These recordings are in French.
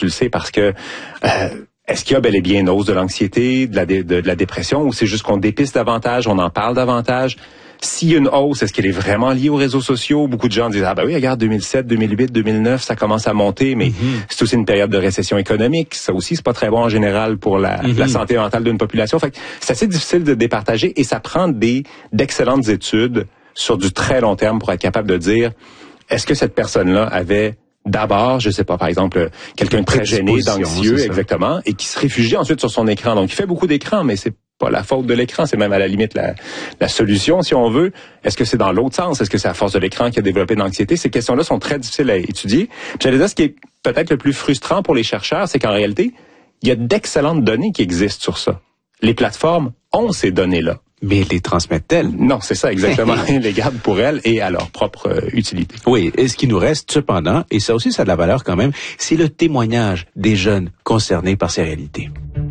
tu le sais, parce que est-ce qu'il y a bel et bien une hausse de l'anxiété, de la dépression, ou c'est juste qu'on dépiste davantage, on en parle davantage? S'il y a une hausse, est-ce qu'elle est vraiment liée aux réseaux sociaux? Beaucoup de gens disent, ah ben oui, regarde, 2007, 2008, 2009, ça commence à monter, mais c'est aussi une période de récession économique. Ça aussi, c'est pas très bon en général pour la santé mentale d'une population. Fait que c'est assez difficile de départager et ça prend d'excellentes études sur du très long terme pour être capable de dire, est-ce que cette personne-là avait d'abord, je sais pas, par exemple, quelqu'un de très gêné, d'anxieux, exactement, et qui se réfugie ensuite sur son écran. Donc, il fait beaucoup d'écran, mais c'est pas la faute de l'écran, c'est même à la limite la solution, si on veut. Est-ce que c'est dans l'autre sens? Est-ce que c'est à force de l'écran qui a développé de l'anxiété? Ces questions-là sont très difficiles à étudier. Puis j'allais dire, ce qui est peut-être le plus frustrant pour les chercheurs, c'est qu'en réalité, il y a d'excellentes données qui existent sur ça. Les plateformes ont ces données-là. Mais les transmettent-elles? Non, c'est ça, exactement. Ils les gardent pour elles et à leur propre utilité. Oui, et ce qui nous reste, cependant, et ça aussi, ça a de la valeur quand même, c'est le témoignage des jeunes concernés par ces réalités.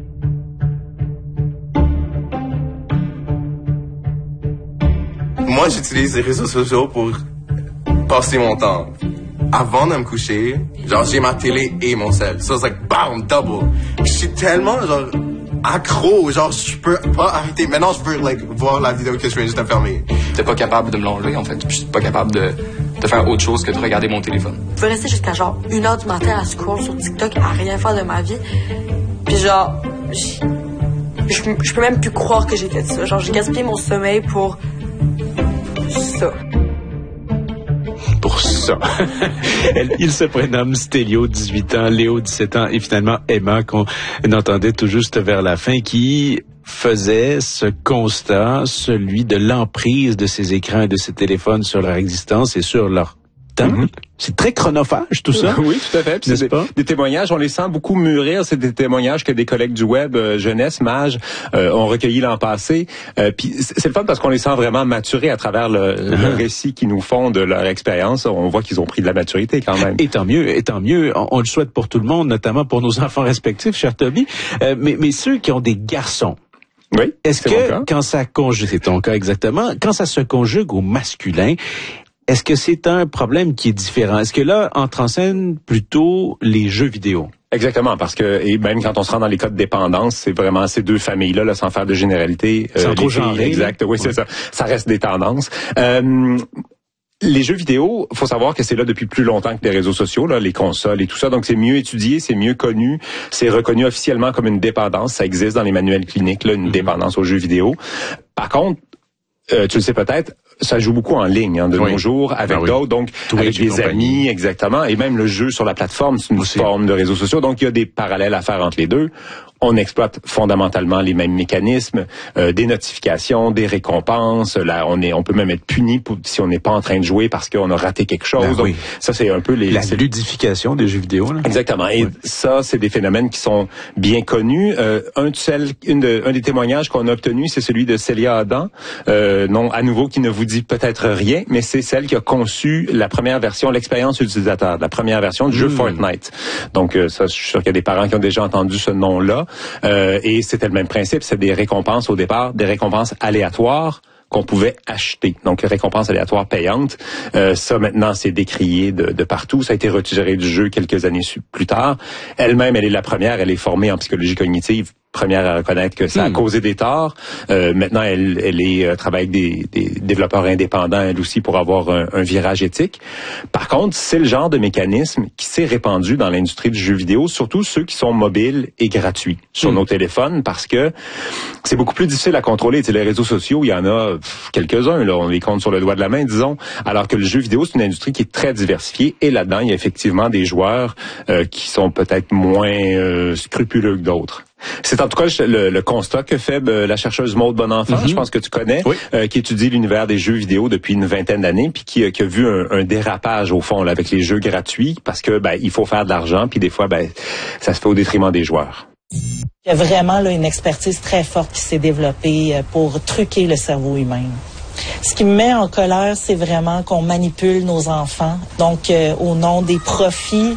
Moi, j'utilise les réseaux sociaux pour passer mon temps. Avant de me coucher, genre, j'ai ma télé et mon cell. So, it's like, bam, double. Je suis tellement, genre, accro, genre, je peux pas arrêter. Maintenant, je peux, like, voir la vidéo que je viens juste de fermer. J'étais pas capable de me l'enlever, en fait. Puis j'étais pas capable de faire autre chose que de regarder mon téléphone. Je peux rester jusqu'à, genre, 1h du matin à scroll sur TikTok, à rien faire de ma vie. Puis genre, je peux même plus croire que j'ai fait ça. Genre, j'ai gaspillé mon sommeil pour ça. Pour ça. Il se prénomme Stélio, 18 ans, Léo, 17 ans, et finalement Emma, qu'on entendait tout juste vers la fin, qui faisait ce constat, celui de l'emprise de ces écrans et de ces téléphones sur leur existence et sur leur temps. C'est très chronophage, tout ça. Oui, tout à fait. Puis n'est-ce pas? Des témoignages, on les sent beaucoup mûrir. C'est des témoignages que des collègues du web, Jeunesse, Mage, ont recueillis l'an passé. Puis c'est le fun parce qu'on les sent vraiment maturer à travers le récit qu'ils nous font de leur expérience. On voit qu'ils ont pris de la maturité quand même. Et tant mieux, et tant mieux. On le souhaite pour tout le monde, notamment pour nos enfants respectifs, cher Toby. Mais ceux qui ont des garçons, oui, est-ce que quand ça conjugue, c'est ton cas exactement, quand ça se conjugue au masculin, est-ce que c'est un problème qui est différent? Est-ce que là, entre en scène plutôt les jeux vidéo? Exactement, parce que et même quand on se rend dans les cas de dépendance, c'est vraiment ces deux familles-là, sans faire de généralité. Sans trop genrer. Exact, oui, c'est ça. Ça reste des tendances. Les jeux vidéo, faut savoir que c'est là depuis plus longtemps que les réseaux sociaux, là, les consoles et tout ça. Donc, c'est mieux étudié, c'est mieux connu. C'est reconnu officiellement comme une dépendance. Ça existe dans les manuels cliniques, là, une dépendance aux jeux vidéo. Par contre, tu le sais peut-être, ça joue beaucoup en ligne de nos jours avec d'autres, donc avec des amis, exactement. Et même le jeu sur la plateforme, c'est une forme de réseaux sociaux. Donc, il y a des parallèles à faire entre les deux. On exploite fondamentalement les mêmes mécanismes, des notifications, des récompenses. Là, on peut même être puni si on n'est pas en train de jouer parce qu'on a raté quelque chose. Donc, ça, c'est un peu la ludification des jeux vidéo. Là. Exactement. Et ça, c'est des phénomènes qui sont bien connus. Un des témoignages qu'on a obtenu, c'est celui de Célia Adam. Non, à nouveau, qui ne vous dit peut-être rien, mais c'est celle qui a conçu la première version, l'expérience utilisateur, la première version du jeu Fortnite. Donc, ça, je suis sûr qu'il y a des parents qui ont déjà entendu ce nom-là. Et c'était le même principe, c'est des récompenses au départ, des récompenses aléatoires qu'on pouvait acheter. Donc, récompenses aléatoires payantes. Ça, maintenant, c'est décrié de partout. Ça a été retiré du jeu quelques années plus tard. Elle-même, elle est la première, elle est formée en psychologie cognitive, première à reconnaître que ça a causé des torts. Maintenant, elle travaille avec des développeurs indépendants, elle aussi, pour avoir un virage éthique. Par contre, c'est le genre de mécanisme qui s'est répandu dans l'industrie du jeu vidéo, surtout ceux qui sont mobiles et gratuits sur nos téléphones, parce que c'est beaucoup plus difficile à contrôler. Tu sais, les réseaux sociaux, il y en a quelques-uns, là, on les compte sur le doigt de la main, disons, alors que le jeu vidéo, c'est une industrie qui est très diversifiée, et là-dedans, il y a effectivement des joueurs qui sont peut-être moins scrupuleux que d'autres. C'est en tout cas le constat que fait la chercheuse Maude Bonenfant, je pense que tu connais, qui étudie l'univers des jeux vidéo depuis une vingtaine d'années, puis qui a vu un dérapage au fond là, avec les jeux gratuits, parce que il faut faire de l'argent, puis des fois ça se fait au détriment des joueurs. Il y a vraiment là, une expertise très forte qui s'est développée pour truquer le cerveau humain. Ce qui me met en colère, c'est vraiment qu'on manipule nos enfants. Donc, au nom des profits,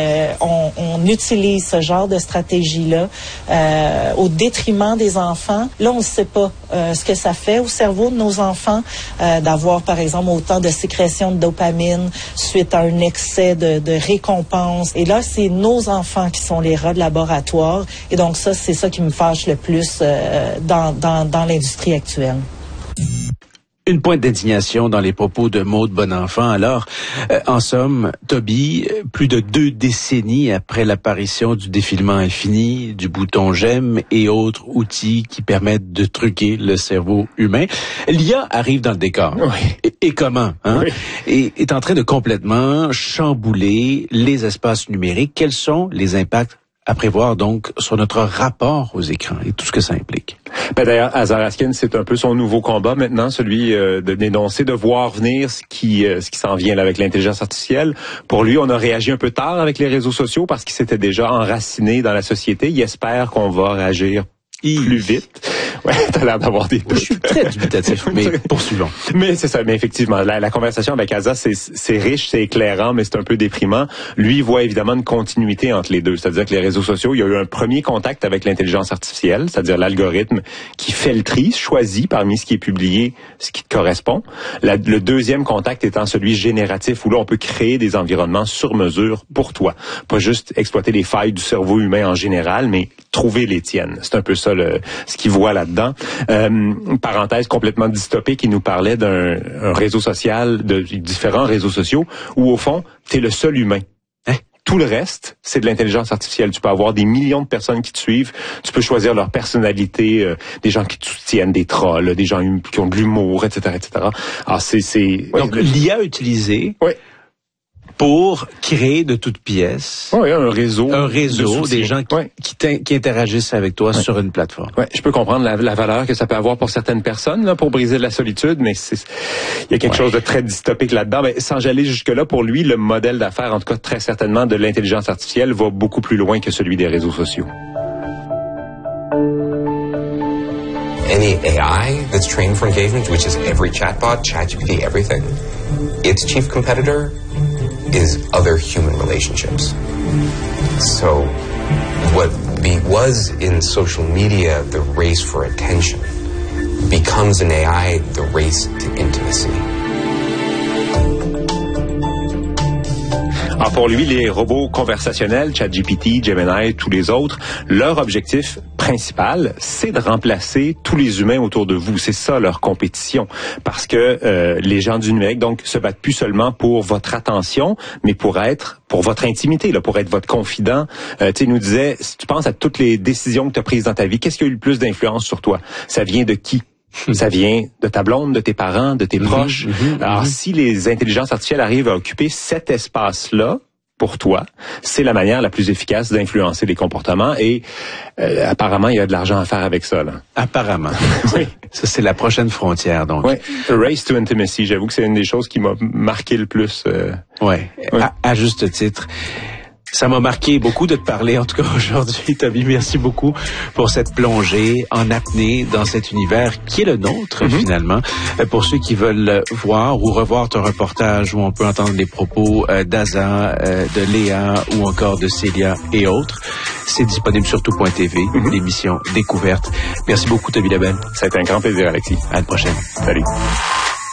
on utilise ce genre de stratégie-là au détriment des enfants. Là, on ne sait pas ce que ça fait au cerveau de nos enfants d'avoir, par exemple, autant de sécrétion de dopamine suite à un excès de récompense. Et là, c'est nos enfants qui sont les rats de laboratoire. Et donc, ça, c'est ça qui me fâche le plus dans l'industrie actuelle. Une pointe d'indignation dans les propos de Maude Bonenfant. Alors, en somme, Toby, plus de 2 décennies après l'apparition du défilement infini, du bouton j'aime et autres outils qui permettent de truquer le cerveau humain, l'IA arrive dans le décor. Oui. Et comment? Hein? Oui. Et est en train de complètement chambouler les espaces numériques. Quels sont les impacts à prévoir donc sur notre rapport aux écrans et tout ce que ça implique? Ben d'ailleurs, Hazar Haskin, c'est un peu son nouveau combat maintenant, celui de dénoncer, de voir venir ce qui s'en vient là, avec l'intelligence artificielle. Pour lui, on a réagi un peu tard avec les réseaux sociaux parce qu'il s'était déjà enraciné dans la société. Il espère qu'on va réagir plus vite. Ouais, t'as l'air d'avoir des doutes. Je suis très dubitatif, mais poursuivons. Mais c'est ça, mais effectivement, la conversation avec Asa, c'est riche, c'est éclairant, mais c'est un peu déprimant. Lui, il voit évidemment une continuité entre les deux. C'est-à-dire que les réseaux sociaux, il y a eu un premier contact avec l'intelligence artificielle, c'est-à-dire l'algorithme qui fait le tri, choisit parmi ce qui est publié, ce qui te correspond. Le deuxième contact étant celui génératif, où là, on peut créer des environnements sur mesure pour toi. Pas juste exploiter les failles du cerveau humain en général, mais trouver les tiennes. C'est un peu ça ce qu'il voit là-dedans. Une parenthèse complètement dystopique, il nous parlait d'un réseau social, de différents réseaux sociaux, où au fond, t'es le seul humain. Tout le reste, c'est de l'intelligence artificielle. Tu peux avoir des millions de personnes qui te suivent. Tu peux choisir leur personnalité, des gens qui te soutiennent, des trolls, des gens qui ont de l'humour, etc., etc. Alors, Donc, l'IA utilisée... Oui. Pour créer de toutes pièces un réseau des gens qui interagissent avec toi sur une plateforme. Ouais, je peux comprendre la valeur que ça peut avoir pour certaines personnes là, pour briser la solitude, mais il y a quelque chose de très dystopique là-dedans. Mais sans aller jusque-là, pour lui, le modèle d'affaires, en tout cas très certainement de l'intelligence artificielle, va beaucoup plus loin que celui des réseaux sociaux. Any AI that's trained for engagement, which is every chatbot, ChatGPT, everything, its chief competitor is other human relationships. So what was in social media the race for attention becomes in AI the race to intimacy. Alors pour lui, les robots conversationnels, ChatGPT, Gemini, tous les autres, leur objectif principal, c'est de remplacer tous les humains autour de vous. C'est ça leur compétition. Parce que les gens du numérique, donc, se battent plus seulement pour votre attention, mais pour votre intimité, là, pour être votre confident. Tu sais, il nous disait, si tu penses à toutes les décisions que tu as prises dans ta vie, qu'est-ce qui a eu le plus d'influence sur toi? Ça vient de qui? Ça vient de ta blonde, de tes parents, de tes proches. Alors, si les intelligences artificielles arrivent à occuper cet espace-là, pour toi, c'est la manière la plus efficace d'influencer les comportements et apparemment, il y a de l'argent à faire avec ça. Là. Apparemment. Oui. Ça, c'est la prochaine frontière, donc. Oui. Race to Intimacy, j'avoue que c'est une des choses qui m'a marqué le plus. Ouais. À juste titre. Ça m'a marqué beaucoup de te parler, en tout cas aujourd'hui, Toby. Merci beaucoup pour cette plongée en apnée dans cet univers qui est le nôtre, finalement. Pour ceux qui veulent voir ou revoir ton reportage où on peut entendre les propos d'Aza, de Léa ou encore de Célia et autres, c'est disponible sur tout.tv, l'émission Découverte. Merci beaucoup, Toby Lebel. Ça a été un grand plaisir, Alexis. À la prochaine. Salut.